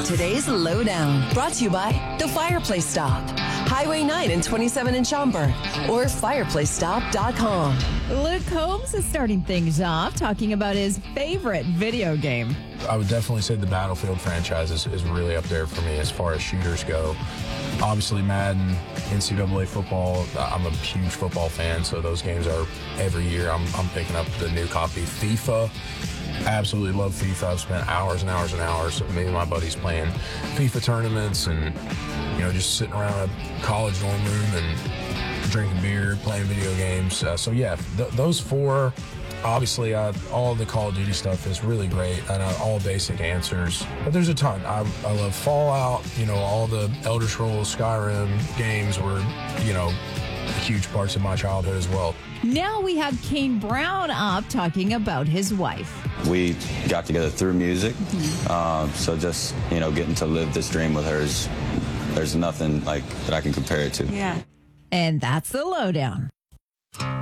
today's Lowdown. Brought to you by The Fireplace Stop, Highway 9 and 27 in Schaumburg, or fireplacestop.com. Luke Combs is starting things off, talking about his favorite video game. I would definitely say the Battlefield franchise is really up there for me as far as shooters go. Obviously, Madden, NCAA football, I'm a huge football fan, so those games are every year. I'm picking up the new copy. FIFA, absolutely love FIFA. I've spent hours and hours and hours with me and my buddies playing FIFA tournaments and, just sitting around a college dorm room and drinking beer, playing video games. Those four. Obviously, all the Call of Duty stuff is really great, and all basic answers. But there's a ton. I love Fallout. All the Elder Scrolls, Skyrim games were, huge parts of my childhood as well. Now we have Kane Brown up talking about his wife. We got together through music, so just, getting to live this dream with her there's nothing like that I can compare it to. Yeah. And that's the Lowdown.